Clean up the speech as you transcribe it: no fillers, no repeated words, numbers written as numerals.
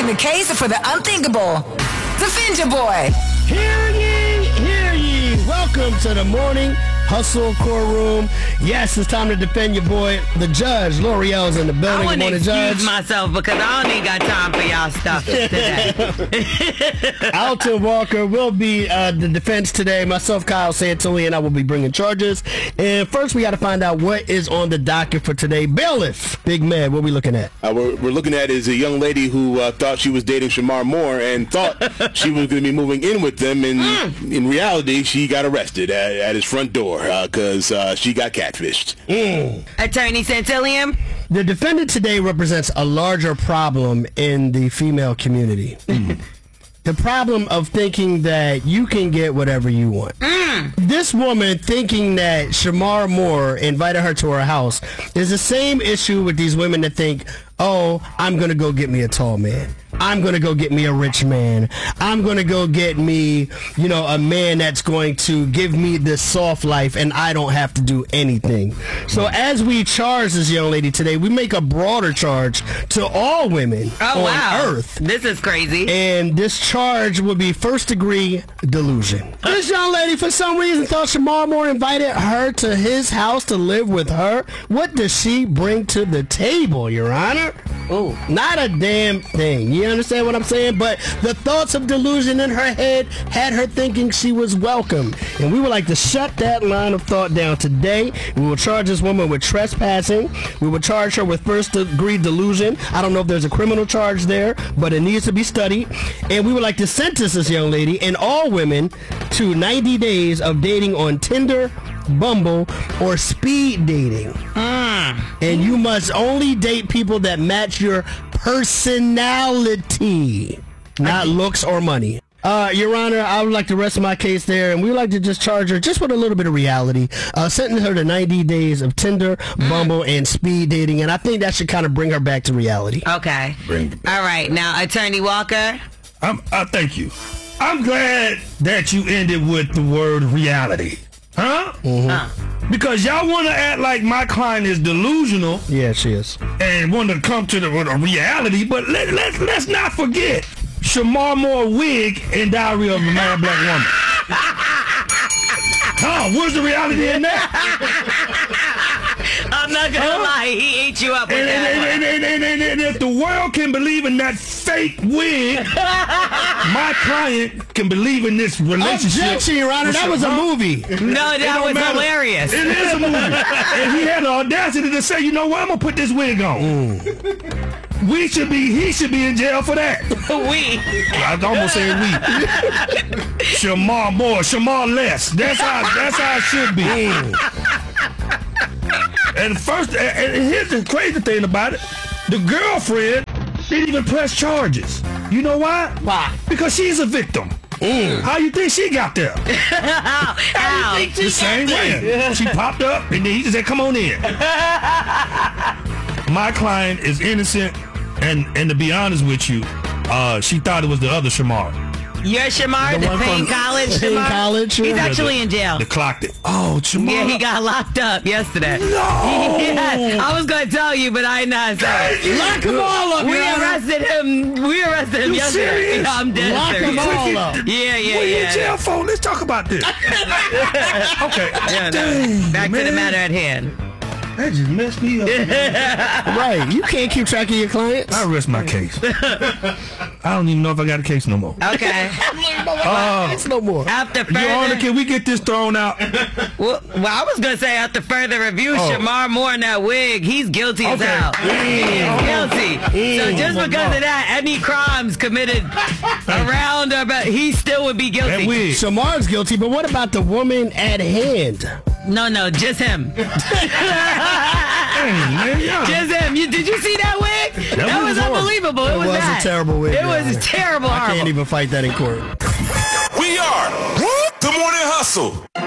the case for the unthinkable. Defend your boy. Hear ye, hear ye. Welcome to the Morning Hustle Courtroom. Yes, it's time to defend your boy. The judge, L'Oreal's in the building. I want to excuse Judge. myself because I don't even got time for y'all stuff today. Alton Walker will be the defense today. Myself, Kyle Santoli, and I will be bringing charges. And first, we got to find out what is on the docket for today. Bailiff, Big Man, what are we looking at? We're looking at is a young lady who thought she was dating Shamar Moore and thought she was going to be moving in with them. And in reality, she got arrested at his front door because she got catfished. Attorney Santillion? The defendant today represents a larger problem in the female community. The problem of thinking that you can get whatever you want. This woman thinking that Shamar Moore invited her to her house is the same issue with these women that think, oh, I'm going to go get me a tall man. I'm going to go get me a rich man. I'm going to go get me, a man that's going to give me this soft life and I don't have to do anything. So as we charge this young lady today, we make a broader charge to all women on Earth. This is crazy. And this charge would be first-degree delusion. This young lady, for some reason, thought Shamar Moore invited her to his house to live with her. What does she bring to the table, Your Honor? Oh, not a damn thing. You understand what I'm saying? But the thoughts of delusion in her head had her thinking she was welcome. And we would like to shut that line of thought down today. We will charge this woman with trespassing. We will charge her with first-degree delusion. I don't know if there's a criminal charge there, but it needs to be studied. And we would like to sentence this young lady and all women to 90 days of dating on Tinder, Bumble, or speed dating. And you must only date people that match your personality, not looks or money. Your Honor, I would like to rest my case there, and we would like to just charge her just with a little bit of reality. Sentence her to 90 days of Tinder, Bumble, and speed dating, and I think that should kind of bring her back to reality. Okay. All right. Now, Attorney Walker. Thank you. I'm glad that you ended with the word reality. Huh? Because y'all want to act like my client is delusional. Yeah, she is. And want to come to the reality, but let's not forget Shamar Moore wig and Diary of a Mad Black Woman. Where's the reality in that? I'm not going to lie, he ate you up with that. And if the world can believe in that fake wig, my client can believe in this relationship. Objection, Your Honor, that was a movie. No, that was hilarious. It is a movie. And he had the audacity to say, you know what, I'm going to put this wig on. He should be in jail for that. I almost said we. Shamar Moore, Shamar less. That's how it should be. And here's the crazy thing about it. The girlfriend didn't even press charges. You know why? Why? Because she's a victim. How you think she got there? How? The same way. She popped up and then he just said, come on in. My client is innocent, and to be honest with you, she thought it was the other Shamar. Your Shamar, the Payne College Shamar? Payne College? He's actually in jail. They clocked it. Oh, Shamar. Yeah, he got locked up yesterday. No! Yeah, I was going to tell you, but I ain't not saying. Lock them all up, We arrested him yesterday. Serious? Yeah, I'm dead Lock serious. them all up. Yeah. What are you in jail for? Let's talk about this. Okay. Yeah, Dang, back to the matter at hand. That just messed me up. Right, you can't keep track of your clients. I rest my case. I don't even know if I got a case no more. Okay. It's no more. After further, Your Honor, can we get this thrown out? well, I was gonna say after further review, Shamar Moore in that wig, he's guilty as hell. He is guilty. So just because of that, any crimes committed around or about, he still would be guilty. That wig. Shamar's guilty, but what about the woman at hand? No, just him. Just him. Did you see that wig? That was unbelievable. It was a terrible wig. It was terrible. I can't even fight that in court. We are the Morning Hustle.